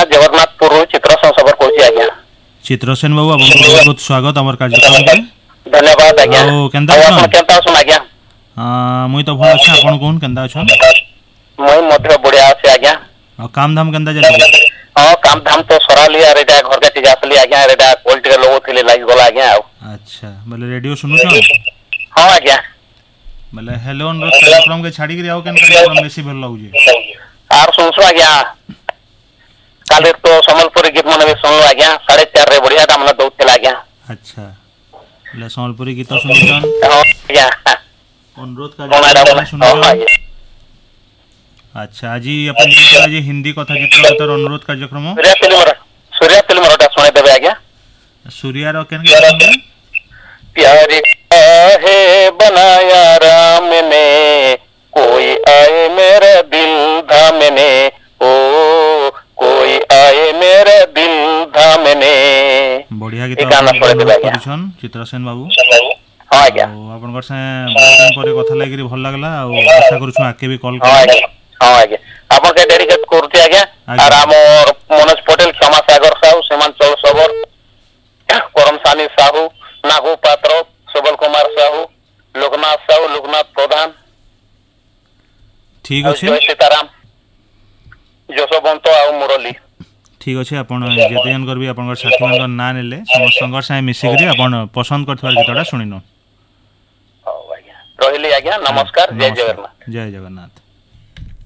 जगन्नाथपुर चित्रसेन सबर कहूँ आज्ञा। चित्रसेन बाबू आपको बहुत बहुत स्वागत आमर कार्यक्रम के। धन्यवाद आज्ञा। आओ केंता आपण छन? केंता सुन आज्ञा? मुई तो भल अछि, आपण कोन केंता छन? मैं मध्य बढ़िया আছে आज्ञा। आ काम धाम केंता चली? हां काम धाम तो सराली यार एटा घर के जासली आज्ञा एटा क्वालिटी के लोगो थिले लागि गला आज्ञा। अच्छा बोले रेडियो सुनु छन? हां आज्ञा। बोले हेलो अनुरोध कार्यक्रम के छाड़ी के आओ केन कार्यक्रम बेसी भल लागु जे। आर सुनसु आज्ञा। काले तो संबलपुरी गीत मन भी सुनलो आज्ञा 4:30 रे बढ़िया ता मन दउतला आज्ञा। अच्छा बोले संबलपुरी गीत सुनु छन? हां आज्ञा। अनुरोध कार्यक्रम सुनु छन? अच्छा आज अपन आज हिंदी कथा चित्रगीतर अनुरोध कार्यक्रम सूर्या फिल्म रोटा सुने देबे आज्ञा। सूर्या रो केन के प्यार है बनाया राम ने कोई आए मेरा दिल थामने ओ कोई आए मेरा दिल थामने। बढ़िया गीत करिछन चित्रसेन बाबू। हां आज्ञा। आपन से बहुत दिन पर कथा लागि भल लागला आ आशा करू आके भी कॉल कर। हां आज्ञा आपन के डेडिकेट करते आज्ञा। और हमर मनोज पटेल क्षमा सागर साहू सीमांचल सबर करमसानी साहू नागू पात्र सबल कुमार साहू लोकनाथ साहू लोकनाथ प्रधान ठीक अछि। जय सीताराम जसवंत आ मुरली ठीक अछि। आपण जेतेन करबी आपन साथी मन ना नेले समस्त संघर्ष से मिसी करी आपण पसंद करथवार गीतडा सुनिनो। हां आज्ञा रहिली आज्ञा नमस्कार जय जगन्नाथ। जय जगन्नाथ।